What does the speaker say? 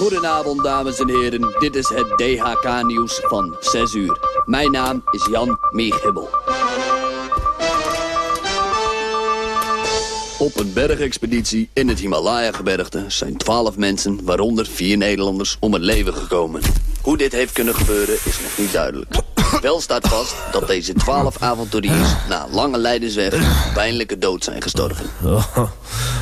Goedenavond, dames en heren. Dit is het DHK-nieuws van 6 uur. Mijn naam is Jan Miegibbel. Op een bergexpeditie in het Himalaya-gebergte zijn 12 mensen, waaronder 4 Nederlanders, om het leven gekomen. Hoe dit heeft kunnen gebeuren is nog niet duidelijk. Wel staat vast dat deze 12 avonturiers na een lange lijdensweg pijnlijke dood zijn gestorven.